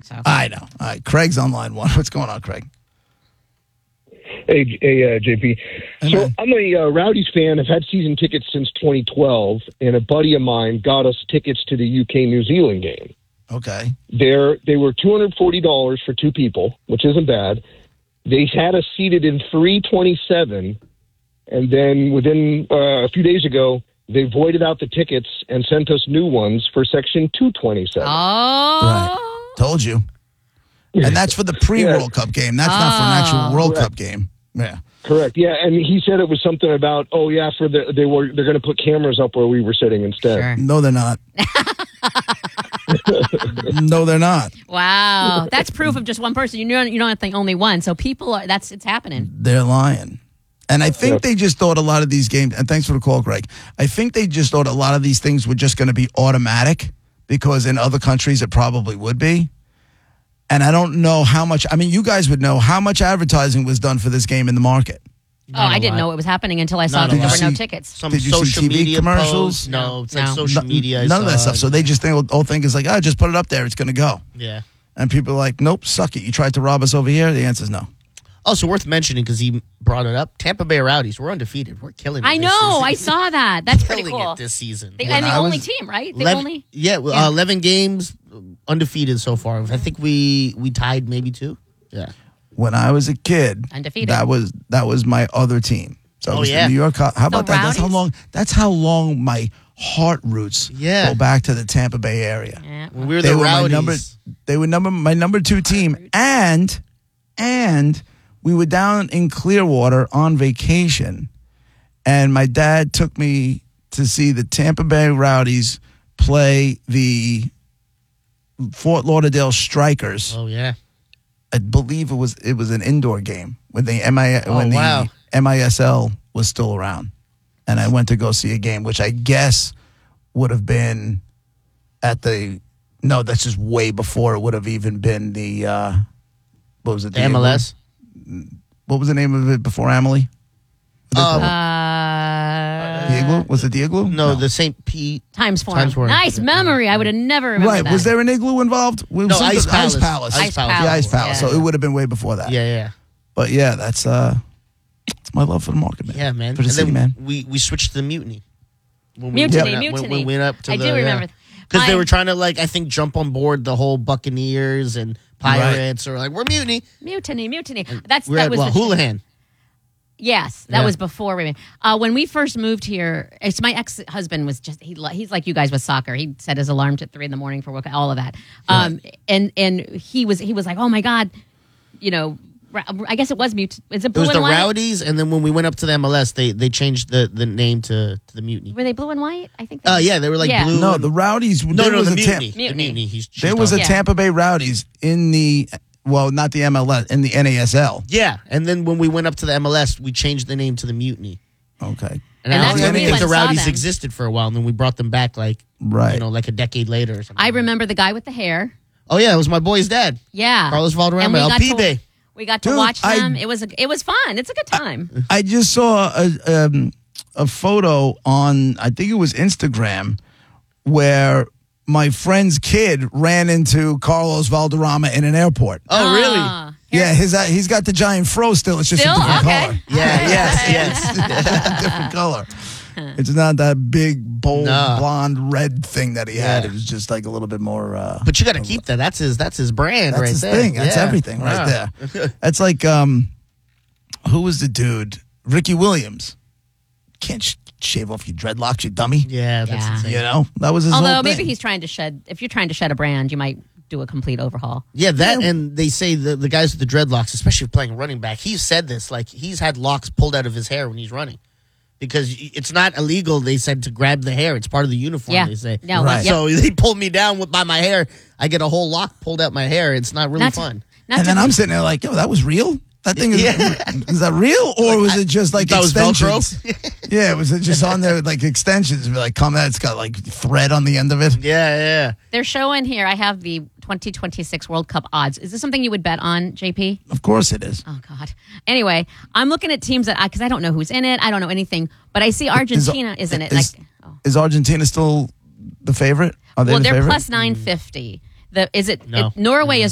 So I know. All right, Craig's on line one. What's going on, Craig? Hey, JP. So I'm a Rowdies fan. I've had season tickets since 2012, and a buddy of mine got us tickets to the UK-New Zealand game. Okay. They were $240 for two people, which isn't bad. They had us seated in 327, and then within a few days ago, they voided out the tickets and sent us new ones for section 227. Right. Told you. And that's for the pre-World Cup game. That's not for an actual World Cup game. Yeah. Correct. Yeah, and he said it was something about they're going to put cameras up where we were sitting instead. Sure. No, they're not. No, they're not. wow, that's proof of just one person. You don't think only one. So people are. It's happening. They're lying. And I think they just thought a lot of these games, and thanks for the call, Greg. I think they just thought a lot of these things were just going to be automatic because in other countries it probably would be. And I don't know how much, I mean, you guys would know how much advertising was done for this game in the market. I didn't know it was happening until I saw that there were no tickets. Some Did you social see TV media commercials? posts. No, it's like social media. None of that stuff. So they just think, the whole thing is like, just put it up there. It's going to go. Yeah. And people are like, nope, suck it. You tried to rob us over here? The answer is no. Also worth mentioning, because he brought it up, Tampa Bay Rowdies, we're undefeated. We're killing it. I know. I saw that. That's pretty killing cool. it this season. And the only team, right? The only. 11 games, undefeated so far. I think we tied maybe 2. Yeah. When I was a kid, Undefeated. that was my other team. So it was the New York. How about that? That's how long my heart roots go back to the Tampa Bay area. Yeah. When we were the Rowdies. They were my number 2 team, and we were down in Clearwater on vacation, and my dad took me to see the Tampa Bay Rowdies play the Fort Lauderdale Strikers. Oh yeah, I believe it was an indoor game when the MISL was still around, and I went to go see a game, which I guess would have been that's just way before it would have even been the what was it? The MLS. What was the name of it before Amelie? The Igloo? Was it the Igloo? No, the St. Pete Times Forum. Nice memory. I would have never remembered that. Was there an Igloo involved? Ice Palace. Ice Palace. Yeah. So it would have been way before that. Yeah. But yeah, that's my love for the market, man. Yeah, man. For the city, man. We switched to the Mutiny. Mutiny. When we went up to I do remember. Because they were trying to, I think, jump on board the whole Buccaneers and Pirates, or we're Mutiny. Mutiny. That was Houlihan. Yes, that was before we. When we first moved here, it's my ex-husband was just he's like you guys with soccer. He set his alarm at 3 a.m. for work, all of that. And he was like, oh my God, I guess it was Mutiny. Is it blue and white? It was the white? Rowdies, and then when we went up to the MLS, they changed the name to the Mutiny. Were they blue and white? I think. They were blue. No, the Rowdies. No, the Mutiny. The Mutiny. There was a Tampa Bay Rowdies in the. Well, not the MLS, in the NASL. Yeah, and then when we went up to the MLS, we changed the name to the Mutiny. Okay. And I don't think the Rowdies existed for a while, and then we brought them back a decade later or something. I remember the guy with the hair. Oh, yeah, it was my boy's dad. Yeah. Carlos Valderrama, LP Day. We got to watch them. It was fun. It's a good time. I just saw a photo on, I think it was Instagram, where my friend's kid ran into Carlos Valderrama in an airport. Oh, really? Yeah, he's got the giant fro still. It's just a different color. Yeah, yes. Different color. It's not that big, bold, blonde, red thing that he had. It was just a little bit more. But you got to keep that. That's his brand right there. That's his thing. That's everything right there. That's like, who was the dude? Ricky Williams. Can't shave off your dreadlocks, you dummy. Yeah, that's insane. That was his Although whole maybe thing. he's trying to shed. If you're trying to shed a brand, you might do a complete overhaul. Yeah, and they say the guys with the dreadlocks, especially playing running back, he's said this, he's had locks pulled out of his hair when he's running. Because it's not illegal, they said, to grab the hair. It's part of the uniform, they say. No, right. So they pulled me down by my hair. I get a whole lock pulled out my hair. It's not really fun. And then I'm sitting there like, yo, that was real? That thing is that real? Or was it just extensions? Yeah, was it just on there extensions? Come out, it's got thread on the end of it. Yeah. They're showing here, I have the 2026 World Cup odds. Is this something you would bet on, JP? Of course it is. Oh, God. Anyway, I'm looking at teams because I don't know who's in it. I don't know anything. But I see Argentina is in it. Is Argentina still the favorite? Are they the they're favorite? plus 950. Norway is